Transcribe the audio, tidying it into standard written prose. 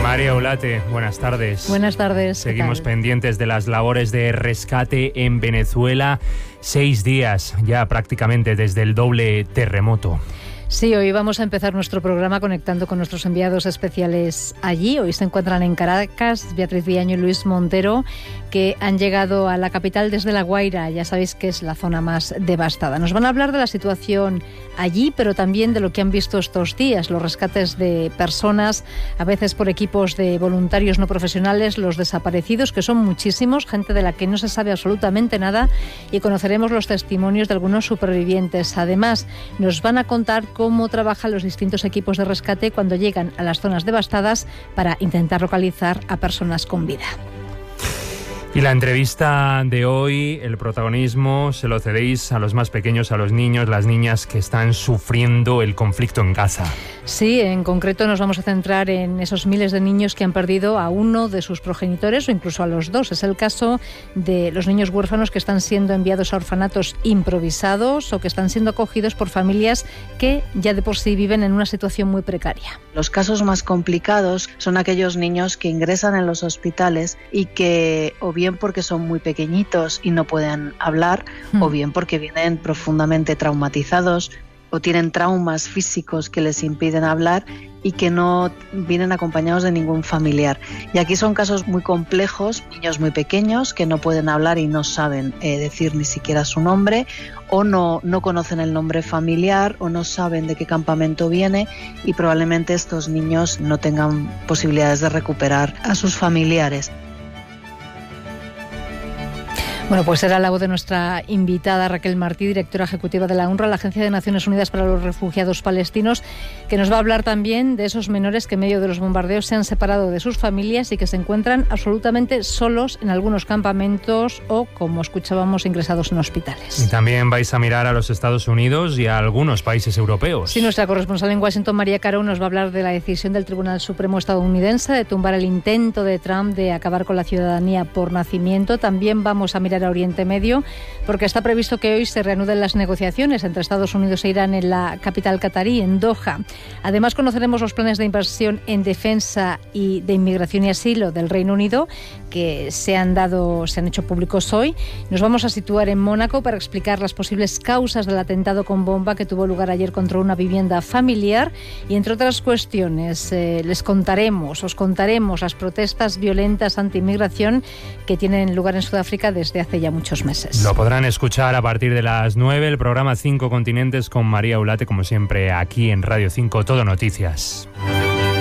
María Ulate, buenas tardes. Buenas tardes. Seguimos pendientes de las labores de rescate en Venezuela. 6 días ya prácticamente desde el doble terremoto. Sí, hoy vamos a empezar nuestro programa conectando con nuestros enviados especiales allí. Hoy se encuentran en Caracas Beatriz Villaño y Luis Montero, que han llegado a la capital desde La Guaira. Ya sabéis que es la zona más devastada. Nos van a hablar de la situación allí, pero también de lo que han visto estos días, los rescates de personas, a veces por equipos de voluntarios no profesionales, los desaparecidos, que son muchísimos, gente de la que no se sabe absolutamente nada, y conoceremos los testimonios de algunos supervivientes. Además, nos van a contar cómo trabajan los distintos equipos de rescate cuando llegan a las zonas devastadas para intentar localizar a personas con vida. Y la entrevista de hoy, el protagonismo se lo cedéis a los más pequeños, a los niños, las niñas que están sufriendo el conflicto en Gaza. Sí, en concreto nos vamos a centrar en esos miles de niños que han perdido a uno de sus progenitores o incluso a los dos. Es el caso de los niños huérfanos que están siendo enviados a orfanatos improvisados o que están siendo acogidos por familias que ya de por sí viven en una situación muy precaria. Los casos más complicados son aquellos niños que ingresan en los hospitales y que o bien porque son muy pequeñitos y no pueden hablar, o bien porque vienen profundamente traumatizados o tienen traumas físicos que les impiden hablar y que no vienen acompañados de ningún familiar. Y aquí son casos muy complejos, niños muy pequeños que no pueden hablar y no saben decir ni siquiera su nombre, o no conocen el nombre familiar, o no saben de qué campamento viene, y probablemente estos niños no tengan posibilidades de recuperar a sus familiares. Bueno, pues era la voz de nuestra invitada Raquel Martí, directora ejecutiva de la UNRWA, la Agencia de Naciones Unidas para los Refugiados Palestinos, que nos va a hablar también de esos menores que en medio de los bombardeos se han separado de sus familias y que se encuentran absolutamente solos en algunos campamentos o, como escuchábamos, ingresados en hospitales. Y también vais a mirar a los Estados Unidos y a algunos países europeos. Sí, nuestra corresponsal en Washington, María Caro, nos va a hablar de la decisión del Tribunal Supremo estadounidense de tumbar el intento de Trump de acabar con la ciudadanía por nacimiento. También vamos a mirar a Oriente Medio, porque está previsto que hoy se reanuden las negociaciones entre Estados Unidos e Irán en la capital catarí, en Doha. Además, conoceremos los planes de inversión en defensa y de inmigración y asilo del Reino Unido que se han hecho públicos hoy. Nos vamos a situar en Mónaco para explicar las posibles causas del atentado con bomba que tuvo lugar ayer contra una vivienda familiar y, entre otras cuestiones, os contaremos las protestas violentas anti-inmigración que tienen lugar en Sudáfrica desde hace ya muchos meses. Lo podrán escuchar a partir de las 9, el programa 5 Continentes con María Ulate, como siempre aquí en Radio 5 Todo Noticias.